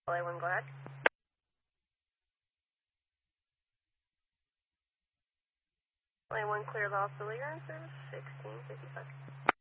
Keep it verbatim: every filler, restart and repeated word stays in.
L A one, go ahead. L A one, clear loss of leader in service, sixteen fifty-five.